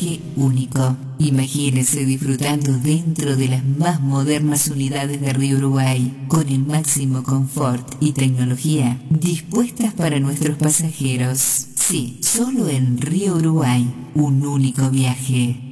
viaje único. Imagínese disfrutando dentro de las más modernas unidades de Río Uruguay, con el máximo confort y tecnología dispuestas para nuestros pasajeros. Sí, solo en Río Uruguay, un único viaje.